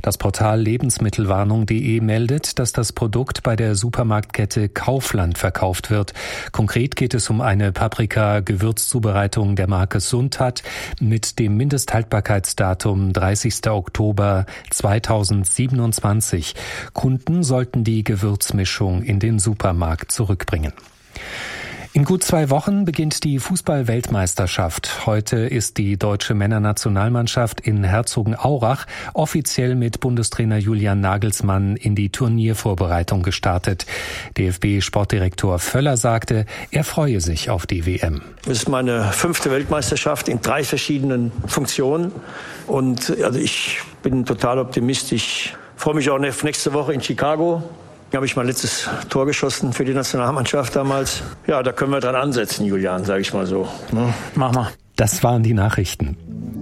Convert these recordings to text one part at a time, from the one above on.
Das Portal Lebensmittelwarnung.de meldet, dass das Produkt bei der Supermarktkette Kaufland verkauft wird. Konkret geht es um eine Paprika-Gewürzzubereitung der Marke Sundhat mit dem Mindesthaltbarkeitsdatum 30. Oktober 2027. Kunden sollten die Gewürzmischung in den Supermarkt zurückbringen. In gut 2 Wochen beginnt die Fußball-Weltmeisterschaft. Heute ist die deutsche Männernationalmannschaft in Herzogenaurach offiziell mit Bundestrainer Julian Nagelsmann in die Turniervorbereitung gestartet. DFB-Sportdirektor Völler sagte, er freue sich auf die WM. Es ist meine 5. Weltmeisterschaft in 3 verschiedenen Funktionen. Und ich bin total optimistisch. Ich freue mich auch auf nächste Woche in Chicago. Da habe ich mein letztes Tor geschossen für die Nationalmannschaft damals. Ja, da können wir dran ansetzen, Julian, sage ich mal so. Mach mal. Das waren die Nachrichten.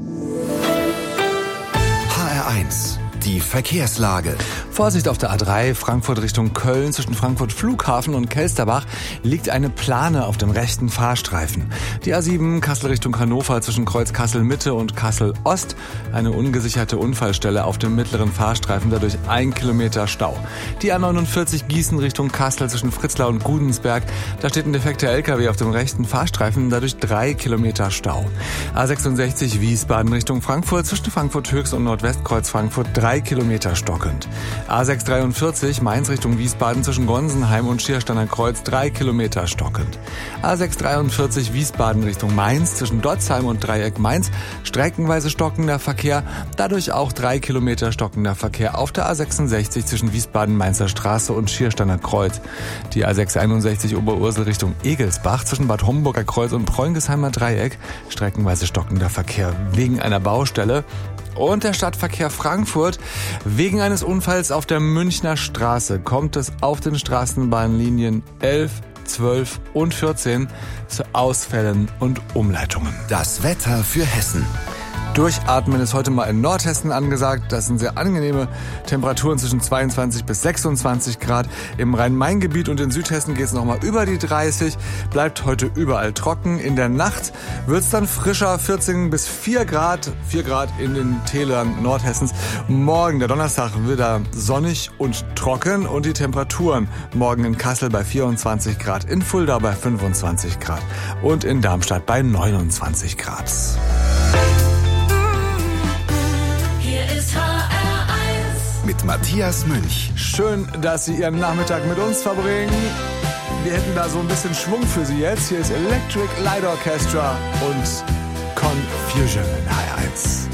HR1, die Verkehrslage. Vorsicht auf der A3, Frankfurt Richtung Köln. Zwischen Frankfurt Flughafen und Kelsterbach liegt eine Plane auf dem rechten Fahrstreifen. Die A7, Kassel Richtung Hannover, zwischen Kreuz Kassel Mitte und Kassel Ost. Eine ungesicherte Unfallstelle auf dem mittleren Fahrstreifen, dadurch 1 Kilometer Stau. Die A49 Gießen Richtung Kassel, zwischen Fritzlar und Gudensberg. Da steht ein defekter LKW auf dem rechten Fahrstreifen, dadurch 3 Kilometer Stau. A66 Wiesbaden Richtung Frankfurt, zwischen Frankfurt Höchst und Nordwestkreuz Frankfurt 3 Kilometer stockend. A643 Mainz Richtung Wiesbaden, zwischen Gonsenheim und Schiersteiner Kreuz 3 Kilometer stockend. A643 Wiesbaden Richtung Mainz, zwischen Dotzheim und Dreieck Mainz streckenweise stockender Verkehr, dadurch auch 3 Kilometer stockender Verkehr auf der A66 zwischen Wiesbaden-Mainzer Straße und Schiersteiner Kreuz. Die A661 Oberursel Richtung Egelsbach, zwischen Bad Homburger Kreuz und Preungesheimer Dreieck streckenweise stockender Verkehr wegen einer Baustelle. Und der Stadtverkehr Frankfurt. Wegen eines Unfalls auf der Münchner Straße kommt es auf den Straßenbahnlinien 11, 12 und 14 zu Ausfällen und Umleitungen. Das Wetter für Hessen. Durchatmen ist heute mal in Nordhessen angesagt. Das sind sehr angenehme Temperaturen zwischen 22 bis 26 Grad. Im Rhein-Main-Gebiet und in Südhessen geht es nochmal über die 30. Bleibt heute überall trocken. In der Nacht wird es dann frischer, 14 bis 4 Grad. 4 Grad in den Tälern Nordhessens. Morgen, der Donnerstag, wieder sonnig und trocken. Und die Temperaturen morgen in Kassel bei 24 Grad, in Fulda bei 25 Grad und in Darmstadt bei 29 Grad. Mit Matthias Münch. Schön, dass Sie Ihren Nachmittag mit uns verbringen. Wir hätten da so ein bisschen Schwung für Sie jetzt. Hier ist Electric Light Orchestra und Confusion in HR1.